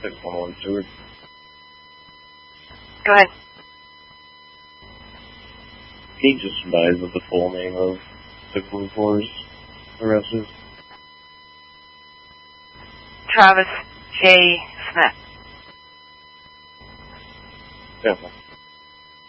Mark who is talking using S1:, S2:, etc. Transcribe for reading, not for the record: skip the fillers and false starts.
S1: 611 Stewart.
S2: Go ahead.
S1: He just advised what the full name of 614's arrested.
S2: Travis J. Smith.
S1: Definitely.